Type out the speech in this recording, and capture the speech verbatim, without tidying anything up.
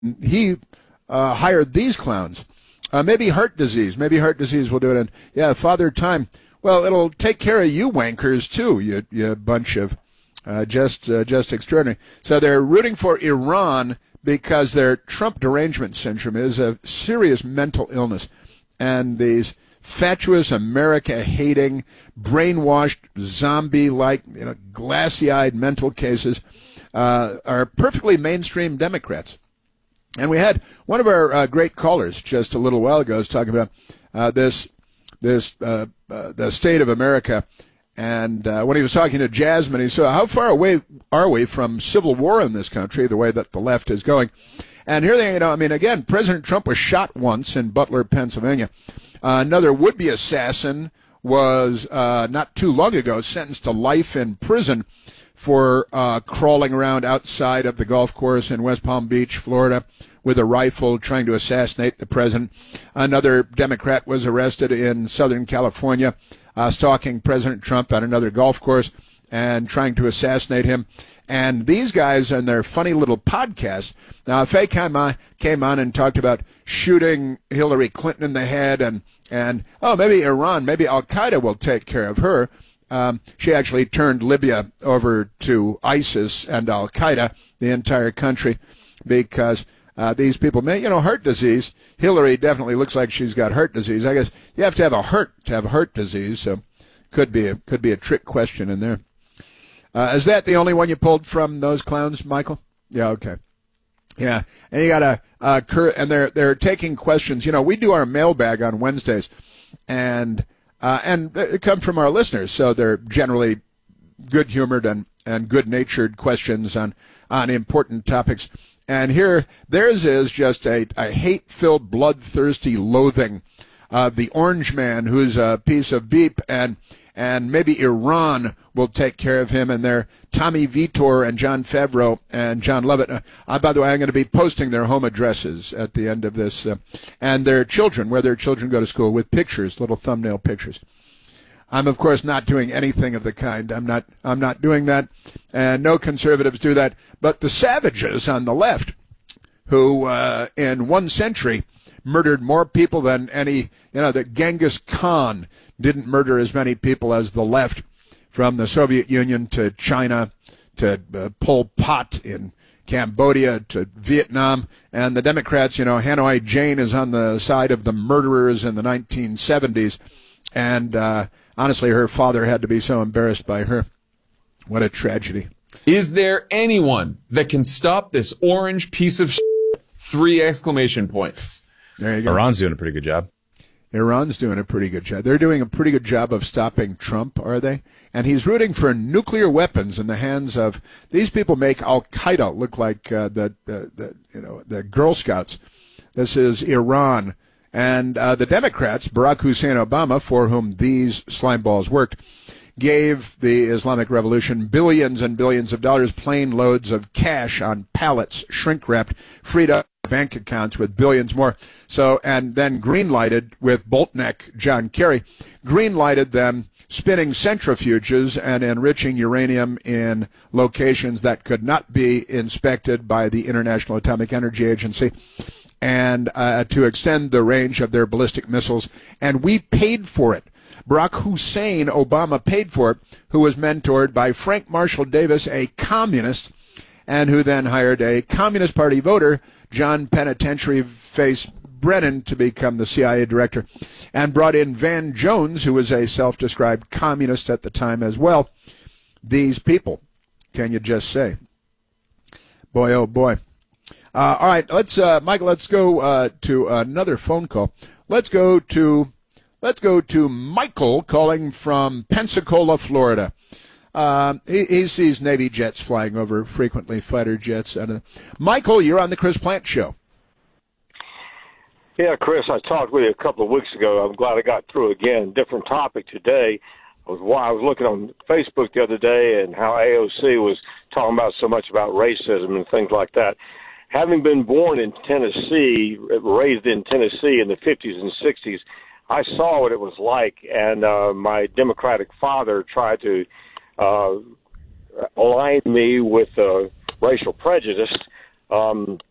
he uh, hired these clowns. Uh, maybe heart disease. Maybe heart disease will do it. And yeah, Father Time. Well, it'll take care of you wankers too. You, you bunch of uh, just uh, just extraordinary. So they're rooting for Iran because their Trump derangement syndrome is a serious mental illness, and these fatuous, America-hating, brainwashed, zombie-like, you know, glassy-eyed mental cases uh, are perfectly mainstream Democrats. And we had one of our uh, great callers just a little while ago was talking about uh, this, this uh, uh, the state of America. And uh, when he was talking to Jasmine, he said, how far away are we from civil war in this country, the way that the left is going? And here they, you know, I mean, again, President Trump was shot once in Butler, Pennsylvania. Uh, another would-be assassin was uh, not too long ago sentenced to life in prison for uh, crawling around outside of the golf course in West Palm Beach, Florida, with a rifle trying to assassinate the president. Another Democrat was arrested in Southern California, uh, stalking President Trump at another golf course and trying to assassinate him. And these guys and their funny little podcast. Now, Faye came on, came on and talked about shooting Hillary Clinton in the head and, and oh, maybe Iran, maybe Al-Qaeda will take care of her. Um, she actually turned Libya over to ISIS and Al-Qaeda, the entire country, because uh, these people may, you know, heart disease. Hillary definitely looks like she's got heart disease. I guess you have to have a heart to have heart disease, so could be a, could be a trick question in there. Uh, is that the only one you pulled from those clowns, Michael? Yeah, okay. Yeah, and you got a uh, cur- and they're they're taking questions. You know, we do our mailbag on Wednesdays, and uh, and it come from our listeners, so they're generally good-humored and, and good-natured questions on on important topics. And here, theirs is just a, a hate-filled, bloodthirsty loathing of the Orange Man, who's a piece of beep, and and maybe Iran will take care of him, and they're Tommy Vitor and John Favreau and John Lovett. Uh, uh, by the way, I'm going to be posting their home addresses at the end of this, uh, and their children, where their children go to school, with pictures, little thumbnail pictures. I'm, of course, not doing anything of the kind. I'm not I'm not doing that, and no conservatives do that. But the savages on the left, who uh, in one century murdered more people than any, you know, that Genghis Khan didn't murder as many people as the left, from the Soviet Union to China to uh, Pol Pot in Cambodia to Vietnam. And the Democrats, you know, Hanoi Jane is on the side of the murderers in the nineteen seventies. And uh, honestly, her father had to be so embarrassed by her. What a tragedy. Is there anyone that can stop this orange piece of shit? Three exclamation points. There you go. Iran's doing a pretty good job. Iran's doing a pretty good job. They're doing a pretty good job of stopping Trump, are they? And he's rooting for nuclear weapons in the hands of these people. Make Al-Qaeda look like uh, the, the, the you know the Girl Scouts. This is Iran. And uh, the Democrats, Barack Hussein Obama, for whom these slime balls worked, gave the Islamic Revolution billions and billions of dollars, plane loads of cash on pallets, shrink-wrapped, freed up bank accounts with billions more. So, and then green-lighted with Boltneck, John Kerry, green-lighted them spinning centrifuges and enriching uranium in locations that could not be inspected by the International Atomic Energy Agency, and uh, to extend the range of their ballistic missiles. And we paid for it. Barack Hussein Obama paid for it, who was mentored by Frank Marshall Davis, a communist, and who then hired a Communist Party voter, John Penitentiary Face Brennan, to become the C I A director, and brought in Van Jones, who was a self-described communist at the time as well. These people, can you just say? Boy, oh boy. Uh, all right, let's, uh, Michael, let's go uh, to another phone call. Let's go to, let's go to Michael calling from Pensacola, Florida. Uh, he, he sees Navy jets flying over frequently, fighter jets. And, uh, Michael, you're on the Chris Plante Show. Yeah, Chris, I talked with you a couple of weeks ago. I'm glad I got through again. Different topic today. I was, I was looking on Facebook the other day and how A O C was talking about so much about racism and things like that. Having been born in Tennessee, raised in Tennessee in the fifties and sixties, I saw what it was like, and uh, my Democratic father tried to uh, align me with uh, racial prejudice. Um,